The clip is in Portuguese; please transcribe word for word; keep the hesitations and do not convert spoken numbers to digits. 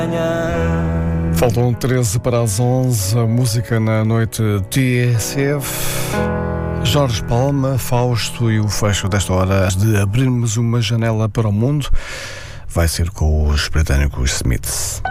Faltam treze para as onze, a música na noite T S F. Jorge Palma, Fausto, e o fecho desta hora de abrirmos uma janela para o mundo vai ser com os britânicos Smiths.